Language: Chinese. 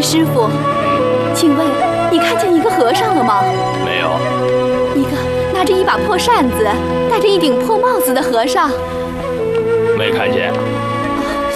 师傅，请问你看见一个和尚了吗？ 没有。 一个拿着一把破扇子、戴着一顶破帽子的和尚。 没看见。